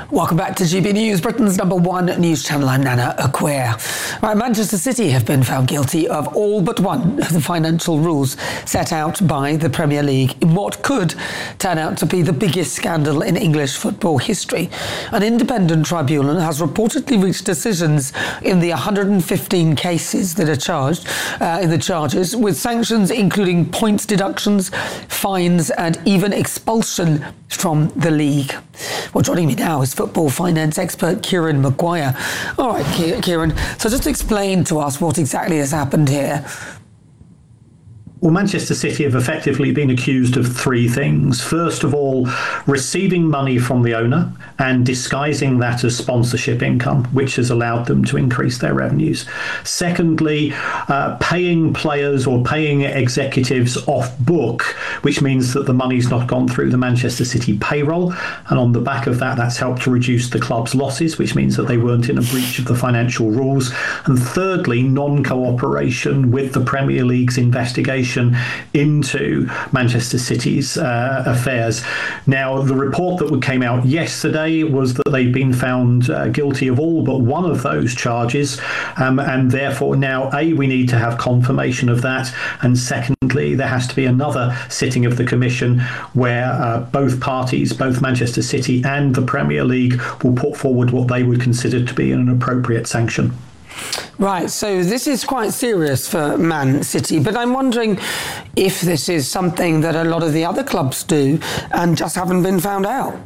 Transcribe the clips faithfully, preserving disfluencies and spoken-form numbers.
Welcome back to G B News, Britain's number one news channel. I'm Nana Acquair. Right, Manchester City have been found guilty of all but one of the financial rules set out by the Premier League in what could turn out to be the biggest scandal in English football history. An independent tribunal has reportedly reached decisions in the one hundred fifteen cases that are charged uh, in the charges, with sanctions including points deductions, fines, and even expulsion from the league. Well, joining me now is football finance expert Kieran Maguire. All right, Kieran, so just explain to us what exactly has happened here. Well, Manchester City have effectively been accused of three things. First of all, receiving money from the owner and disguising that as sponsorship income, which has allowed them to increase their revenues. Secondly, uh, paying players or paying executives off book, which means that the money's not gone through the Manchester City payroll. And on the back of that, that's helped to reduce the club's losses, which means that they weren't in a breach of the financial rules. And thirdly, non-cooperation with the Premier League's investigation into Manchester City's uh, affairs. Now, the report that came out yesterday was that they've been found uh, guilty of all but one of those charges, um, and therefore now, A, we need to have confirmation of that, and secondly, there has to be another sitting of the Commission where uh, both parties, both Manchester City and the Premier League, will put forward what they would consider to be an appropriate sanction. Right, so this is quite serious for Man City, but I'm wondering if this is something that a lot of the other clubs do and just haven't been found out.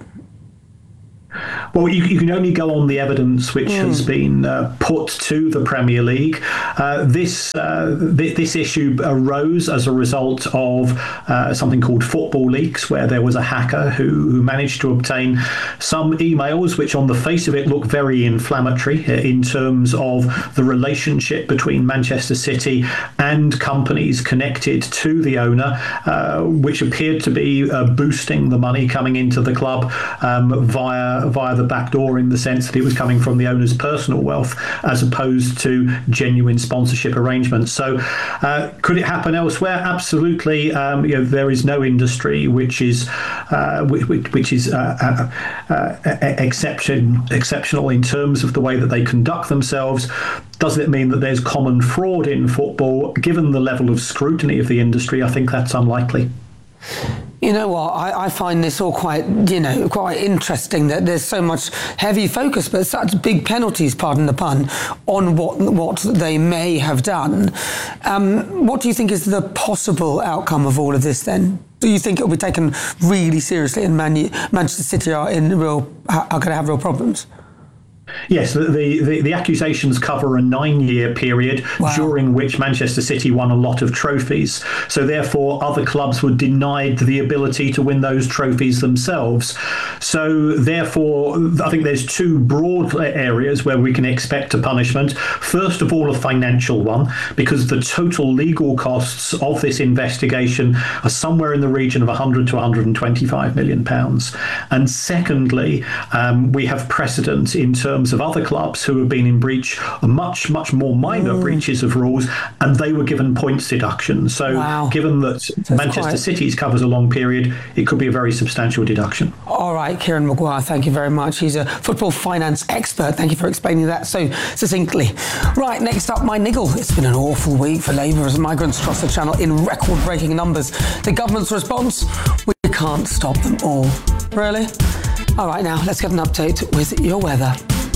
Well, you, you can only go on the evidence which mm. has been uh, put to the Premier League. Uh, this uh, th- this issue arose as a result of uh, something called football leaks, where there was a hacker who, who managed to obtain some emails which on the face of it look very inflammatory in terms of the relationship between Manchester City and companies connected to the owner, uh, which appeared to be uh, boosting the money coming into the club um, via via the back door, in the sense that it was coming from the owner's personal wealth as opposed to genuine sponsorship arrangements. So uh, could it happen elsewhere? Absolutely. Um, you know, there is no industry which is uh, which, which is uh, uh, uh, exception exceptional in terms of the way that they conduct themselves. Does it mean that there's common fraud in football? Given the level of scrutiny of the industry, I think that's unlikely. You know what, I, I find this all quite, you know, quite interesting that there's so much heavy focus, but such big penalties, pardon the pun, on what what they may have done. Um, what do you think is the possible outcome of all of this then? Do you think it will be taken really seriously and Man- Manchester City are in real, are going to have real problems? Yes, the, the, the accusations cover a nine-year period wow. during which Manchester City won a lot of trophies. So therefore, other clubs were denied the ability to win those trophies themselves. So therefore, I think there's two broad areas where we can expect a punishment. First of all, a financial one, because the total legal costs of this investigation are somewhere in the region of one hundred to one hundred twenty-five million pounds. And secondly, um, we have precedent in terms of other clubs who have been in breach of much, much more minor mm. breaches of rules, and they were given points deductions. So wow. given that so Manchester quite... City's covers a long period, it could be a very substantial deduction. All right, Kieran Maguire, thank you very much. He's a football finance expert. Thank you for explaining that so succinctly. Right, next up, my niggle. It's been an awful week for Labour as migrants cross the channel in record-breaking numbers. The government's response? We can't stop them all. Really? All right, now let's get an update with your weather.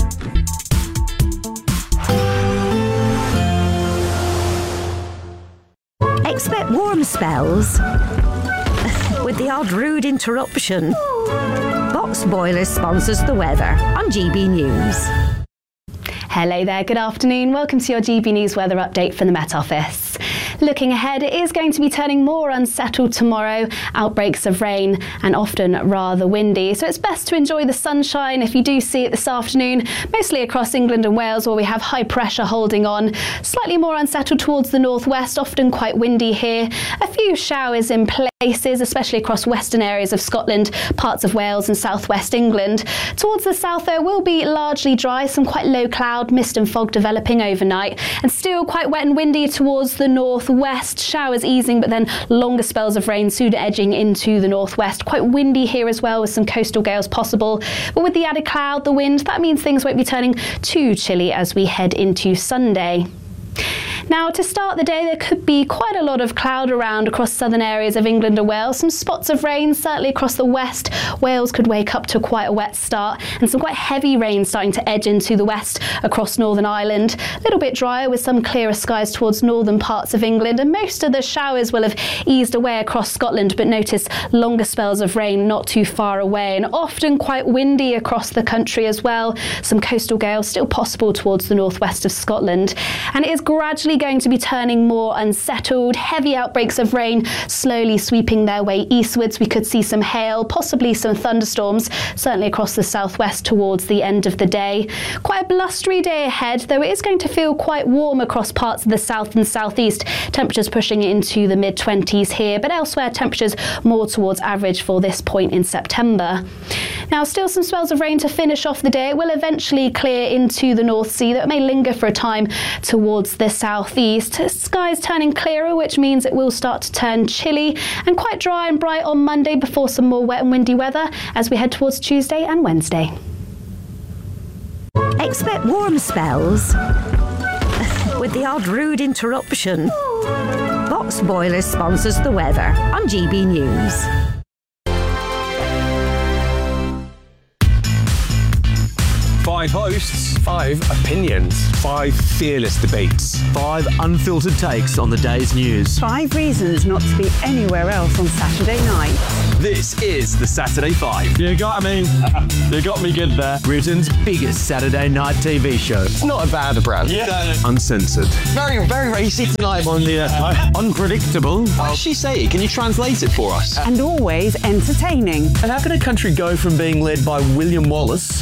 Expect warm spells with the odd rude interruption. Box Boilers sponsors the weather on G B News. Hello there, good afternoon. Welcome to your G B News weather update from the Met Office. Looking ahead, it is going to be turning more unsettled tomorrow. Outbreaks of rain and often rather windy. So it's best to enjoy the sunshine if you do see it this afternoon, mostly across England and Wales where we have high pressure holding on. Slightly more unsettled towards the northwest, often quite windy here. A few showers in places, especially across western areas of Scotland, parts of Wales and southwest England. Towards the south, though, will be largely dry, some quite low cloud, mist and fog developing overnight, and still quite wet and windy towards the north northwest. Showers easing, but then longer spells of rain soon edging into the northwest. Quite windy here as well, with some coastal gales possible. But with the added cloud, the wind, that means things won't be turning too chilly as we head into Sunday. Now, to start the day, there could be quite a lot of cloud around across southern areas of England and Wales. Some spots of rain, certainly across the west. Wales could wake up to quite a wet start, and some quite heavy rain starting to edge into the west across Northern Ireland. A little bit drier with some clearer skies towards northern parts of England, and most of the showers will have eased away across Scotland, but notice longer spells of rain not too far away, and often quite windy across the country as well. Some coastal gales still possible towards the northwest of Scotland, and it is gradually going to be turning more unsettled. Heavy outbreaks of rain slowly sweeping their way eastwards. We could see some hail, possibly some thunderstorms, certainly across the southwest towards the end of the day. Quite a blustery day ahead, though it is going to feel quite warm across parts of the south and southeast. Temperatures pushing into the mid twenties here, but elsewhere temperatures more towards average for this point in September. Now, still some spells of rain to finish off the day. It will eventually clear into the North Sea, though it may linger for a time towards the southeast. Skies turning clearer, which means it will start to turn chilly and quite dry and bright on Monday before some more wet and windy weather as we head towards Tuesday and Wednesday. Expect warm spells with the odd rude interruption. Box Boilers sponsors the weather on G B News. Five hosts, five opinions, five fearless debates, five unfiltered takes on the day's news. Five reasons not to be anywhere else on Saturday night. This is the Saturday Five. You got me. You got me good there. Britain's biggest Saturday night T V show. It's not a bad brand. Yeah. Uncensored. Very, very racy tonight. On the uh, unpredictable. What does she say? Can you translate it for us? And always entertaining. And how can a country go from being led by William Wallace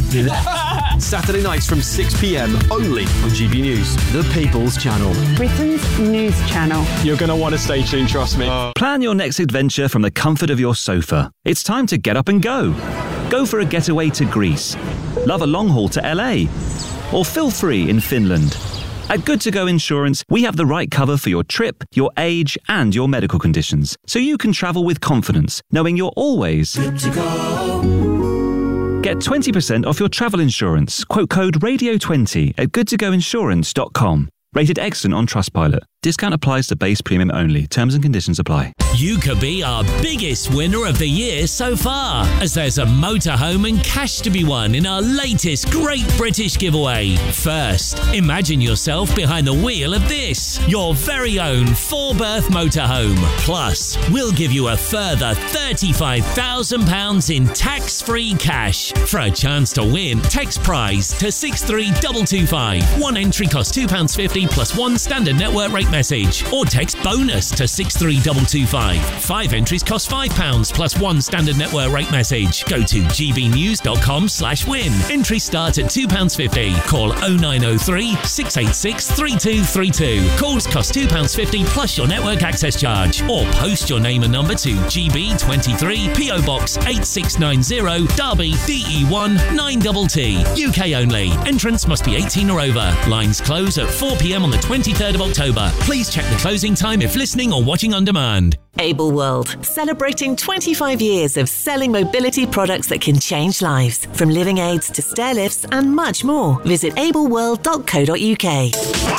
to Saturday nights from six p.m. only on G B News. The People's Channel. Britain's news channel. You're going to want to stay tuned, trust me. Uh, Plan your next adventure from the comfort of your sofa. It's time to get up and go. Go for a getaway to Greece. Love a long haul to L A. Or feel free in Finland. At Good To Go Insurance, we have the right cover for your trip, your age, and your medical conditions, so you can travel with confidence, knowing you're always good to go. Get twenty percent off your travel insurance. Quote code radio twenty at good to go insurance dot com. Rated excellent on Trustpilot. Discount applies to base premium only. Terms and conditions apply. You could be our biggest winner of the year so far, as there's a motorhome and cash to be won in our latest Great British Giveaway. First, imagine yourself behind the wheel of this, your very own four-berth motorhome. Plus, we'll give you a further thirty-five thousand pounds in tax-free cash. For a chance to win, text prize to six three two two five. One entry costs two pounds fifty plus one standard network rate message, or text bonus to six three two two five. Five entries cost five pounds plus one standard network rate message. Go to gbnews.com slash win. Entries start at two pounds fifty. Call oh nine oh three, six eight six, three two three two. Calls cost two pounds fifty plus your network access charge. Or post your name and number to G B twenty-three, P O Box eight six nine zero, Derby, D E one nine T T. U K only. Entrance must be eighteen or over. Lines close at four p.m. on the twenty-third of October. Please check the closing time if listening or watching on demand. Able World, celebrating twenty-five years of selling mobility products that can change lives. From living aids to stair lifts and much more. Visit able world dot co dot uk.